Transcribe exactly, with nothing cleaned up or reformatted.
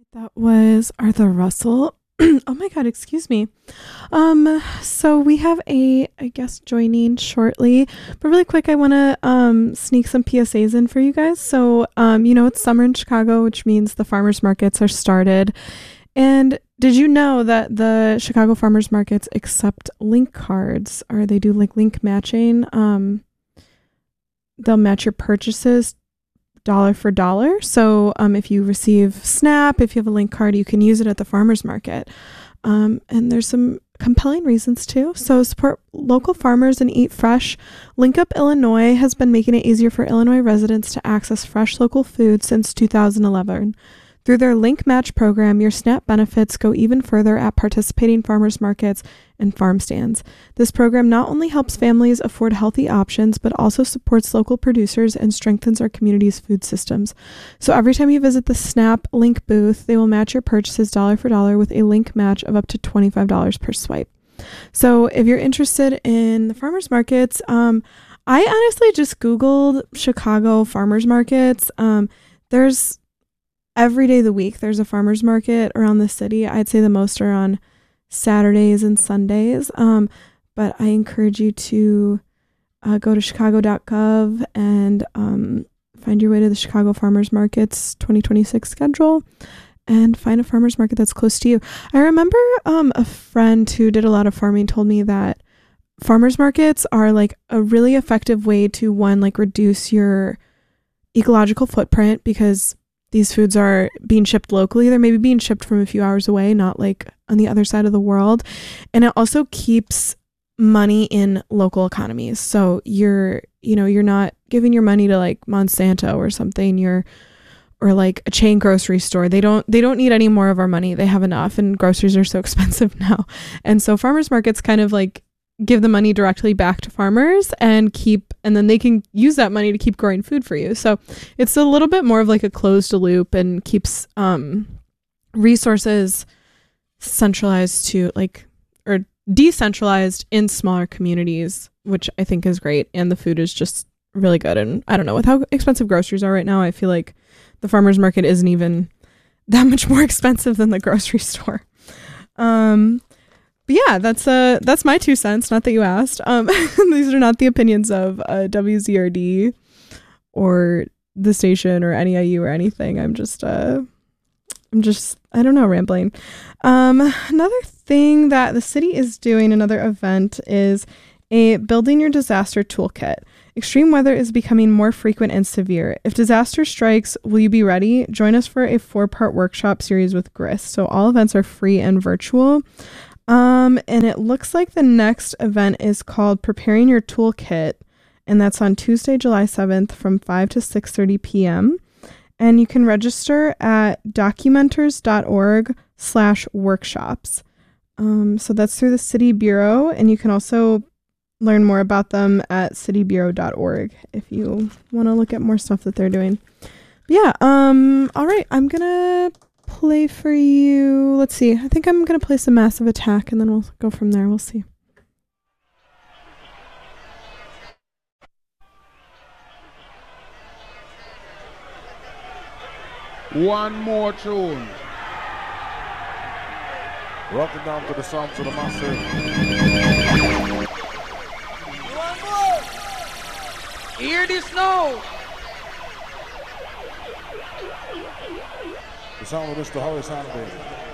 That was Arthur Russell. Oh my God, excuse me. Um, so we have a, I guess, joining shortly, but really quick, I want to um sneak some P S As in for you guys. So, um, you know, it's summer in Chicago, which means the farmers markets are started. And did you know that the Chicago farmers markets accept link cards, or they do like link matching? Um, they'll match your purchases dollar for dollar. So um, if you receive SNAP, if you have a link card, you can use it at the farmers market. Um, and there's some compelling reasons too. So support local farmers and eat fresh. Link Up Illinois has been making it easier for Illinois residents to access fresh local food since two thousand eleven. Through their Link Match program, your SNAP benefits go even further at participating farmers markets and farm stands. This program not only helps families afford healthy options, but also supports local producers and strengthens our community's food systems. So every time you visit the SNAP Link booth, they will match your purchases dollar for dollar with a link match of up to twenty-five dollars per swipe. So if you're interested in the farmers markets, um, I honestly just Googled Chicago farmers markets. Um, there's Every day of the week, there's a farmer's market around the city. I'd say the most are on Saturdays and Sundays. Um, but I encourage you to uh, go to chicago dot gov and um, find your way to the Chicago Farmers Market's twenty twenty-six schedule and find a farmer's market that's close to you. I remember um, a friend who did a lot of farming told me that farmers markets are like a really effective way to, one, like reduce your ecological footprint, because these foods are being shipped locally. They're maybe being shipped from a few hours away, not like on the other side of the world. And it also keeps money in local economies. So you're, you know, you're not giving your money to like Monsanto or something. You're, or like a chain grocery store. They don't, they don't need any more of our money. They have enough, and groceries are so expensive now. And so farmers markets kind of like give the money directly back to farmers and keep, and then they can use that money to keep growing food for you. So it's a little bit more of like a closed loop and keeps um, resources centralized to like, or decentralized in smaller communities, which I think is great. And the food is just really good. And I don't know, with how expensive groceries are right now, I feel like the farmer's market isn't even that much more expensive than the grocery store. Um, But yeah, that's uh that's my two cents. Not that you asked. Um, these are not the opinions of uh, W Z R D or the station or N E I U or anything. I'm just uh, I'm just I don't know rambling. Um, another thing that the city is doing, another event, is a Building Your Disaster Toolkit. Extreme weather is becoming more frequent and severe. If disaster strikes, will you be ready? Join us for a four-part workshop series with Grist. So all events are free and virtual. Um, and it looks like the next event is called Preparing Your Toolkit, and that's on Tuesday, July seventh from five to six thirty p.m. And you can register at documenters.org slash workshops. Um, so that's through the City Bureau, and you can also learn more about them at city bureau dot org if you want to look at more stuff that they're doing. But yeah, um, all right, I'm gonna play for you. Let's see. I think I'm going to play some Massive Attack, and then we'll go from there. We'll see. One more tune. Rocking down to the sounds of the Massive. One more. Hear this now. The sound of Mister Horace Handy.